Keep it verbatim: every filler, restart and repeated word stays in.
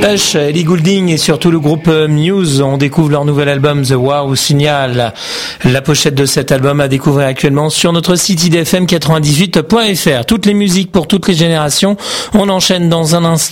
Hush, Ellie Goulding et surtout le groupe Muse, on découvre leur nouvel album The Wow Signal. La pochette de cet album à découvrir actuellement sur notre site i d f m quatre-vingt-dix-huit point f r. Toutes les musiques pour toutes les générations. On enchaîne dans un instant